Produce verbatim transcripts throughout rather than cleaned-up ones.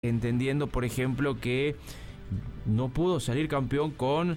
entendiendo, por ejemplo, que no pudo salir campeón con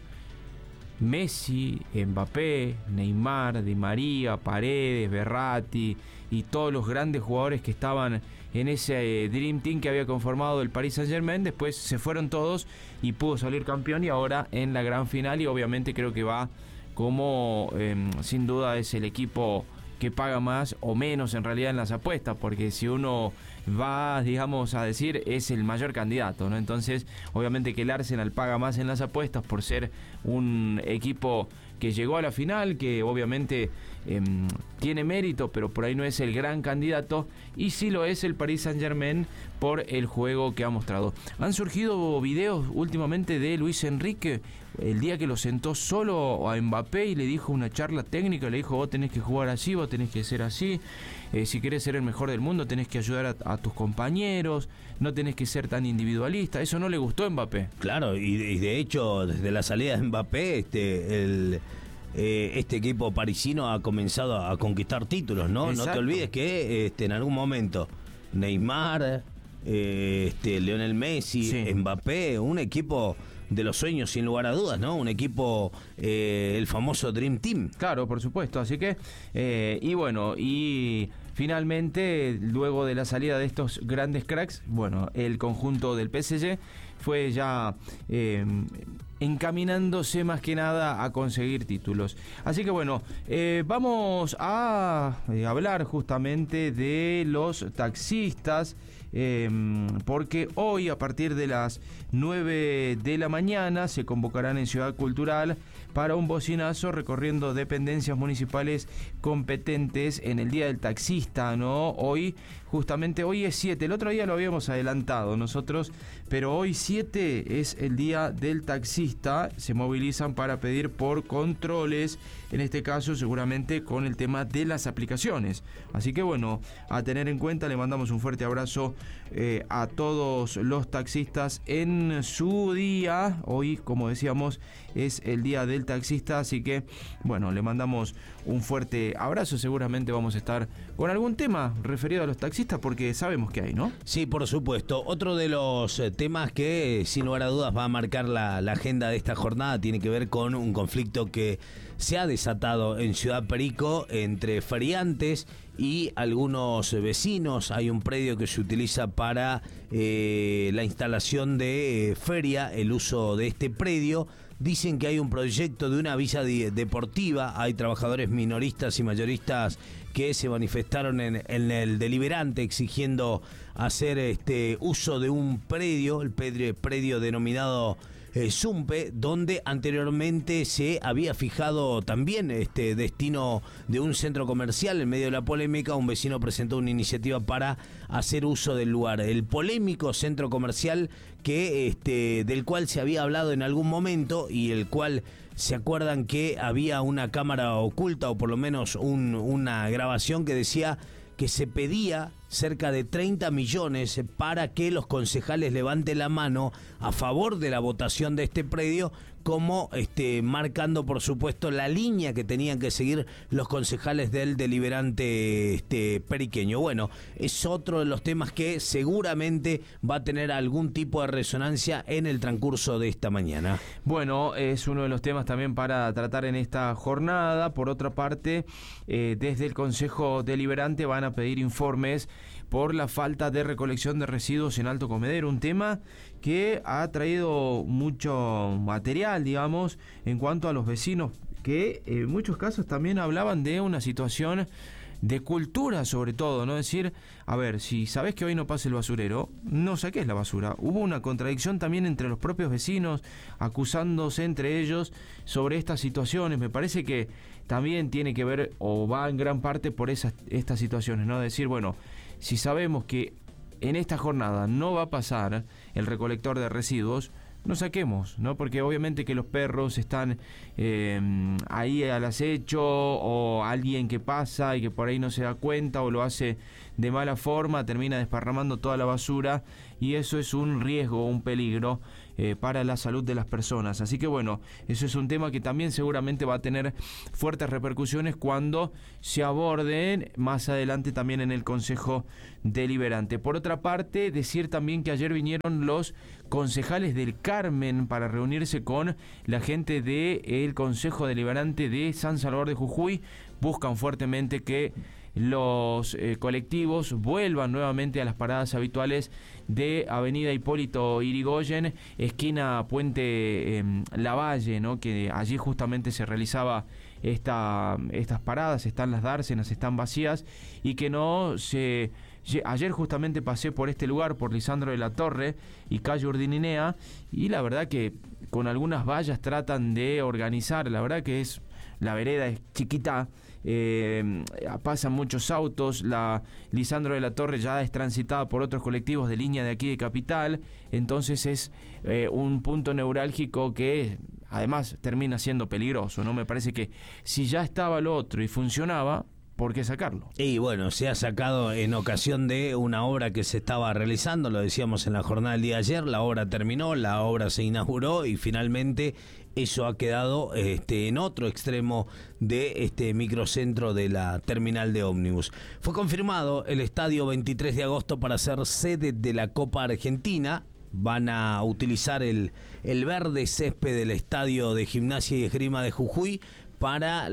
Messi, Mbappé, Neymar, Di María, Paredes, Verratti y todos los grandes jugadores que estaban en ese Dream Team que había conformado el Paris Saint-Germain. Después se fueron todos y pudo salir campeón, y ahora en la gran final, y obviamente creo que va como eh, sin duda es el equipo que paga más o menos en realidad en las apuestas, porque si uno va, digamos, a decir, es el mayor candidato, ¿no? Entonces, obviamente que el Arsenal paga más en las apuestas por ser un equipo que llegó a la final, que obviamente eh, tiene mérito, pero por ahí no es el gran candidato, y sí lo es el Paris Saint-Germain por el juego que ha mostrado. Han surgido videos últimamente de Luis Enrique, el día que lo sentó solo a Mbappé y le dijo una charla técnica, le dijo: vos tenés que jugar así, vos tenés que ser así, eh, si querés ser el mejor del mundo tenés que ayudar a, a tus compañeros, no tenés que ser tan individualista. Eso no le gustó a Mbappé. Claro, y, y de hecho, desde la salida de Mbappé, este, el... Eh, este equipo parisino ha comenzado a conquistar títulos, ¿no? Exacto. No te olvides que este, en algún momento Neymar, eh, este, Lionel Messi, sí. Mbappé, un equipo de los sueños sin lugar a dudas, ¿no? Un equipo, eh, el famoso Dream Team. Claro, por supuesto, así que, eh, y bueno, y finalmente, luego de la salida de estos grandes cracks, bueno, el conjunto del P S G fue ya eh, encaminándose más que nada a conseguir títulos. Así que bueno, eh, vamos a eh, hablar justamente de los taxistas, eh, porque hoy a partir de las nueve de la mañana se convocarán en Ciudad Cultural para un bocinazo recorriendo dependencias municipales competentes en el Día del Taxista, ¿no? Hoy, justamente hoy es siete, el otro día lo habíamos adelantado nosotros, pero hoy siete es el Día del Taxista. Se movilizan para pedir por controles, en este caso seguramente con el tema de las aplicaciones. Así que bueno, a tener en cuenta, le mandamos un fuerte abrazo eh, a todos los taxistas en su día. Hoy, como decíamos, es el Día del Taxista, así que bueno, le mandamos un fuerte abrazo. Seguramente vamos a estar con algún tema referido a los taxistas, porque sabemos que hay, ¿no? Sí, por supuesto. Otro de los temas que sin lugar a dudas va a marcar la, la agenda de esta jornada tiene que ver con un conflicto que se ha desatado en Ciudad Perico entre feriantes y algunos vecinos. Hay un predio que se utiliza para eh, la instalación de eh, feria, el uso de este predio. Dicen que hay un proyecto de una villa de, deportiva. Hay trabajadores minoristas y mayoristas que se manifestaron en, en el deliberante exigiendo hacer este uso de un predio, el predio, predio denominado eh, Zumpe, donde anteriormente se había fijado también este destino de un centro comercial. En medio de la polémica, un vecino presentó una iniciativa para hacer uso del lugar. El polémico centro comercial que este del cual se había hablado en algún momento y el cual se acuerdan que había una cámara oculta, o por lo menos un, una grabación que decía que se pedía cerca de treinta millones para que los concejales levanten la mano a favor de la votación de este predio, como este, marcando por supuesto la línea que tenían que seguir los concejales del deliberante este, periqueño. Bueno, es otro de los temas que seguramente va a tener algún tipo de resonancia en el transcurso de esta mañana. Bueno, es uno de los temas también para tratar en esta jornada. Por otra parte, eh, desde el Consejo Deliberante van a pedir informes por la falta de recolección de residuos en Alto Comedero, un tema que ha traído mucho material, digamos, en cuanto a los vecinos, que en muchos casos también hablaban de una situación de cultura, sobre todo, ¿no? Es decir, a ver, si sabés que hoy no pasa el basurero, no saques la basura. Hubo una contradicción también entre los propios vecinos, acusándose entre ellos sobre estas situaciones. Me parece que también tiene que ver, o va en gran parte por esas estas situaciones, ¿no? Decir, bueno, si sabemos que en esta jornada no va a pasar el recolector de residuos, no saquemos, ¿no? Porque obviamente que los perros están eh, ahí al acecho, o alguien que pasa y que por ahí no se da cuenta o lo hace de mala forma, termina desparramando toda la basura y eso es un riesgo, un peligro eh, para la salud de las personas. Así que bueno, eso es un tema que también seguramente va a tener fuertes repercusiones cuando se aborden más adelante también en el Consejo Deliberante. Por otra parte, decir también que ayer vinieron los concejales del Carmen para reunirse con la gente del Consejo Deliberante de San Salvador de Jujuy. Buscan fuertemente que los eh, colectivos vuelvan nuevamente a las paradas habituales de Avenida Hipólito Yrigoyen, esquina Puente eh, Lavalle, ¿no? Que allí justamente se realizaba esta, estas paradas, están las dársenas, están vacías, y que no se... Ayer justamente pasé por este lugar, por Lisandro de la Torre y calle Urdininea, y la verdad que con algunas vallas tratan de organizar, la verdad que es... La vereda es chiquita, eh, pasan muchos autos, la Lisandro de la Torre ya es transitada por otros colectivos de línea de aquí de Capital, entonces es eh, un punto neurálgico que además termina siendo peligroso, ¿no? Me parece que si ya estaba lo otro y funcionaba, ¿por qué sacarlo? Y bueno, se ha sacado en ocasión de una obra que se estaba realizando, lo decíamos en la jornada del día de ayer, la obra terminó, la obra se inauguró y finalmente eso ha quedado este, en otro extremo de este microcentro de la terminal de ómnibus. Fue confirmado el estadio veintitrés de agosto para ser sede de la Copa Argentina. Van a utilizar el, el verde césped del estadio de Gimnasia y Esgrima de Jujuy para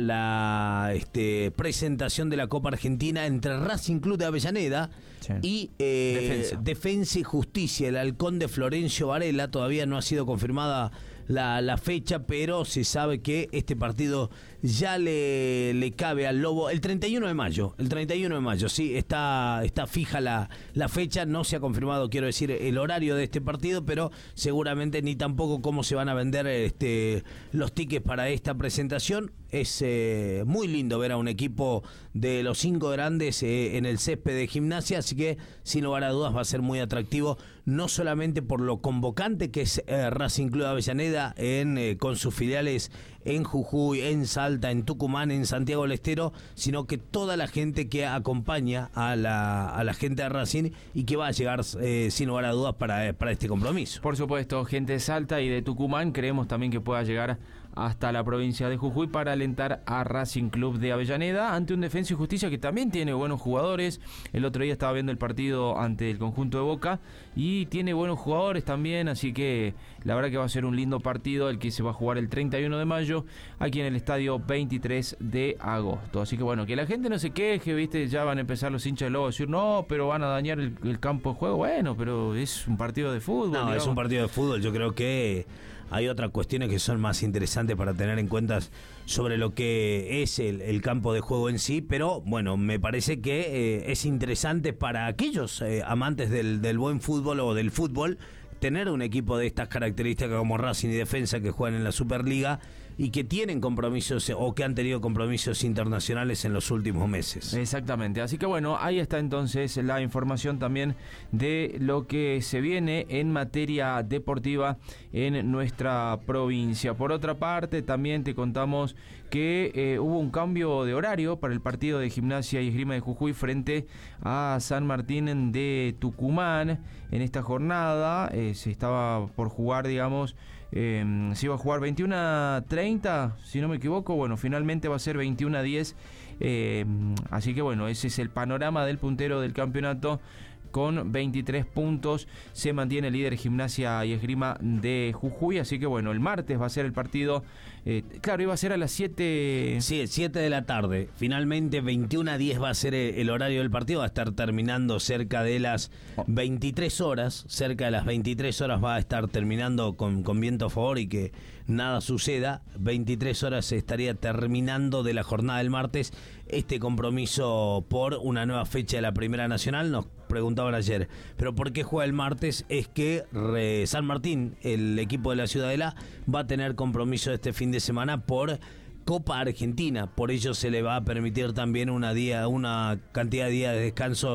la este, presentación de la Copa Argentina entre Racing Club de Avellaneda sí. y eh, Defensa. Defensa y Justicia, el Halcón de Florencio Varela. Todavía no ha sido confirmada la, la fecha, pero se sabe que este partido ya le, le cabe al Lobo el treinta y uno de mayo. El treinta y uno de mayo, sí, está, está fija la, la fecha. No se ha confirmado, quiero decir, el horario de este partido, pero seguramente ni tampoco cómo se van a vender este, los tickets para esta presentación. Es eh, muy lindo ver a un equipo de los cinco grandes eh, en el césped de Gimnasia, así que sin lugar a dudas va a ser muy atractivo, no solamente por lo convocante que es eh, Racing Club de Avellaneda en, eh, con sus filiales en Jujuy, en Salta, en Tucumán, en Santiago del Estero, sino que toda la gente que acompaña a la, a la gente de Racing y que va a llegar eh, sin lugar a dudas para, para este compromiso. Por supuesto, gente de Salta y de Tucumán, creemos también que pueda llegar hasta la provincia de Jujuy para alentar a Racing Club de Avellaneda ante un Defensa y Justicia que también tiene buenos jugadores. El otro día estaba viendo el partido ante el conjunto de Boca y tiene buenos jugadores también, así que la verdad que va a ser un lindo partido el que se va a jugar el treinta y uno de mayo aquí en el estadio veintitrés de agosto. Así que bueno, que la gente no se queje, viste, ya van a empezar los hinchas del Lobo a decir no, pero van a dañar el, el campo de juego. Bueno, pero es un partido de fútbol. No, digamos. Es un partido de fútbol. Yo creo que hay otras cuestiones que son más interesantes para tener en cuenta sobre lo que es el, el campo de juego en sí, pero bueno, me parece que eh, es interesante para aquellos eh, amantes del, del buen fútbol o del fútbol tener un equipo de estas características como Racing y Defensa que juegan en la Superliga y que tienen compromisos o que han tenido compromisos internacionales en los últimos meses. Exactamente, así que bueno, ahí está entonces la información también de lo que se viene en materia deportiva en nuestra provincia. Por otra parte, también te contamos que eh, hubo un cambio de horario para el partido de Gimnasia y Esgrima de Jujuy frente a San Martín de Tucumán. En esta jornada eh, se estaba por jugar, digamos, Eh, se iba a jugar veintiuno a treinta, si no me equivoco. Bueno, finalmente va a ser veintiuno a diez. Eh, así que bueno, ese es el panorama del puntero del campeonato. Con veintitrés puntos se mantiene líder Gimnasia y Esgrima de Jujuy. Así que bueno, el martes va a ser el partido. Eh, claro, iba a ser a las siete. Sí, siete de la tarde. Finalmente veintiuno a diez va a ser el horario del partido. Va a estar terminando cerca de las veintitrés horas. Cerca de las veintitrés horas va a estar terminando con, con viento a favor y que nada suceda. veintitrés horas se estaría terminando de la jornada del martes este compromiso por una nueva fecha de la Primera Nacional. Nos preguntaban ayer, ¿pero por qué juega el martes? Es que re, San Martín, el equipo de la Ciudadela, va a tener compromiso este fin de semana por Copa Argentina. Por ello se le va a permitir también una, día, una cantidad de días de descansos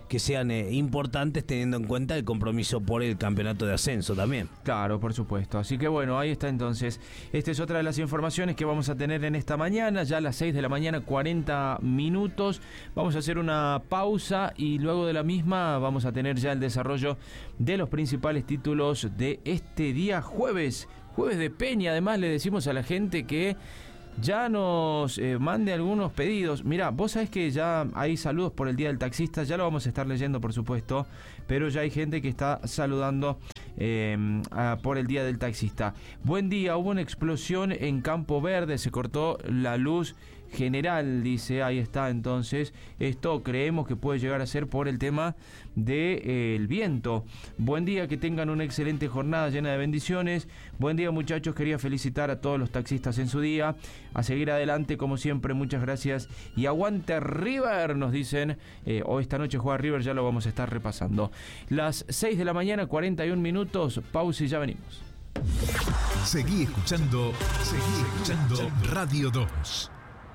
que sean eh, importantes teniendo en cuenta el compromiso por el campeonato de ascenso también. Claro, por supuesto. Así que bueno, ahí está entonces. Esta es otra de las informaciones que vamos a tener en esta mañana, ya a las seis de la mañana, cuarenta minutos. Vamos a hacer una pausa y luego de la misma vamos a tener ya el desarrollo de los principales títulos de este día jueves. Jueves de Peña. Además le decimos a la gente que ya nos eh, mande algunos pedidos. Mirá, vos sabés que ya hay saludos por el Día del Taxista, ya lo vamos a estar leyendo por supuesto, pero ya hay gente que está saludando eh, a, por el Día del Taxista. Buen día, hubo una explosión en Campo Verde, se cortó la luz general, dice, ahí está. Entonces esto creemos que puede llegar a ser por el tema del de, eh, viento. Buen día, que tengan una excelente jornada llena de bendiciones. Buen día muchachos, quería felicitar a todos los taxistas en su día, a seguir adelante como siempre, muchas gracias y aguante River, nos dicen. Eh, hoy esta noche juega River, ya lo vamos a estar repasando. Las seis de la mañana, cuarenta y un minutos, pausa y ya venimos. Seguí escuchando, seguí escuchando Radio dos.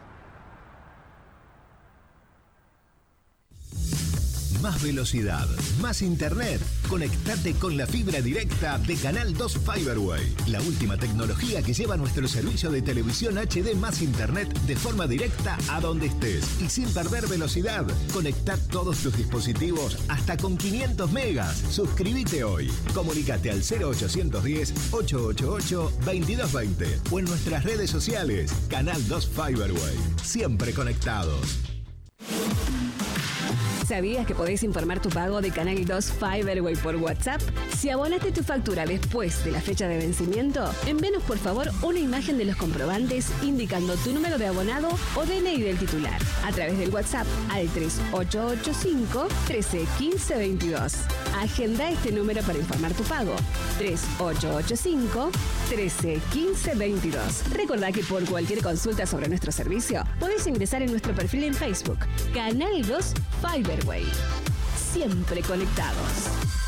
Más velocidad, más internet. Conectate con la fibra directa de Canal dos Fiberway. La última tecnología que lleva nuestro servicio de televisión H D más internet de forma directa a donde estés y sin perder velocidad. Conectá todos tus dispositivos hasta con quinientos megas. Suscríbete hoy. Comunicate al cero ochocientos diez, ochocientos ochenta y ocho, veintidós veinte o en nuestras redes sociales. Canal dos Fiberway. Siempre conectados. ¿Sabías que podés informar tu pago de Canal dos Fiberway por WhatsApp? Si abonaste tu factura después de la fecha de vencimiento, envíanos por favor una imagen de los comprobantes indicando tu número de abonado o D N I del titular a través del WhatsApp al tres ocho ocho cinco, trece, quince, veintidós. Agenda este número para informar tu pago. tres ocho ocho cinco, trece, quince, veintidós. Recordá que por cualquier consulta sobre nuestro servicio, podés ingresar en nuestro perfil en Facebook, Canal dos Fiberway. Siempre conectados.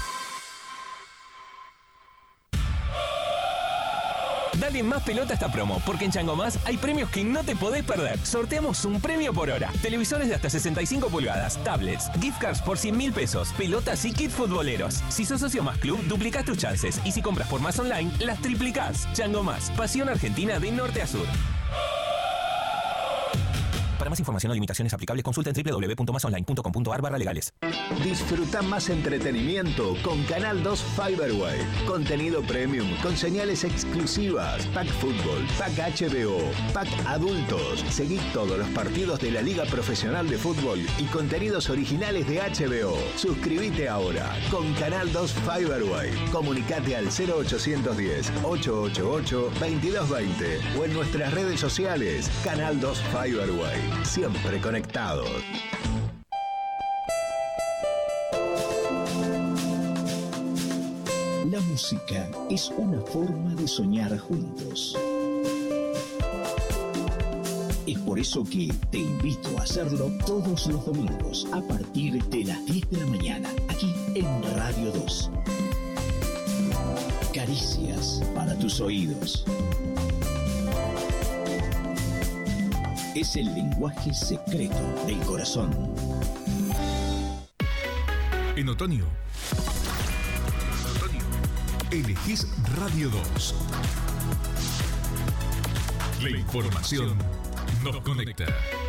Dale más pelota a esta promo, porque en Chango Más hay premios que no te podés perder. Sorteamos un premio por hora. Televisores de hasta sesenta y cinco pulgadas, tablets, gift cards por cien mil pesos, pelotas y kits futboleros. Si sos socio Más Club, duplicás tus chances. Y si compras por Más Online, las triplicás. Chango Más, pasión argentina de norte a sur. Para más información o limitaciones aplicables, consulta en doble u doble u doble u punto más online punto com punto a r barra legales. Disfruta más entretenimiento con Canal dos Fiberway. Contenido premium con señales exclusivas. Pack Fútbol, Pack H B O, Pack Adultos. Seguí todos los partidos de la Liga Profesional de Fútbol y contenidos originales de H B O. Suscríbete ahora con Canal dos Fiberway. Comunicate al cero ochocientos diez, ochocientos ochenta y ocho, veintidós veinte o en nuestras redes sociales. Canal dos Fiberway. Siempre conectados. La música es una forma de soñar juntos. Es por eso que te invito a hacerlo todos los domingos a partir de las diez de la mañana, aquí en Radio dos. Caricias para tus oídos. Es el lenguaje secreto del corazón. En otoño, otoño, elegís Radio dos. La información nos conecta.